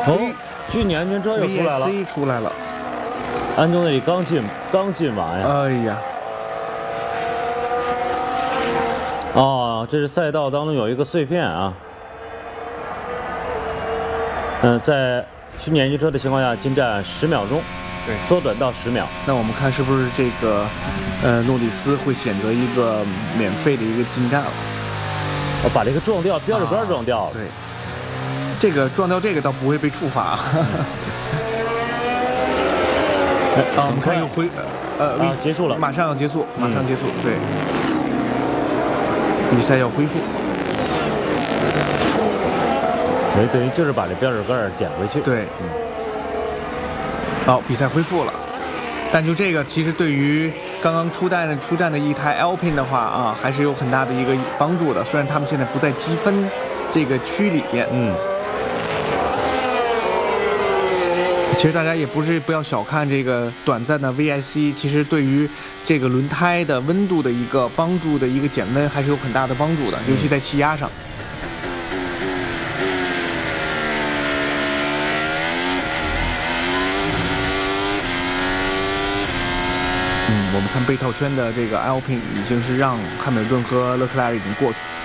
哦，去年安全车又出来了 ，VSC 出来了， 安东尼刚进完呀。 哎呀， 哦，这是赛道当中有一个碎片啊。在去年安全车的情况下，进站10秒钟， 对， 缩短到10秒。 那我们看是不是这个诺里斯会选择一个免费的一个进站了？ 我把这个撞掉，标志杆撞掉了。 对，这个撞掉这个倒不会被处罚。我们看又结束了， 马上要结束，马上结束，对，比赛要恢复。 等于就是把这标志杆捡回去。 对，好，比赛恢复了。但就这个，其实对于刚刚出战的一台 Alpine 的话啊，还是有很大的一个帮助的。虽然他们现在不在积分这个区里面，其实大家也不要小看这个短暂的 VSC， 其实对于这个轮胎的温度的一个帮助的一个减温，还是有很大的帮助的，尤其在气压上。我们看被套圈的这个 Alpine 已经是让汉密尔顿和勒克莱尔已经过去。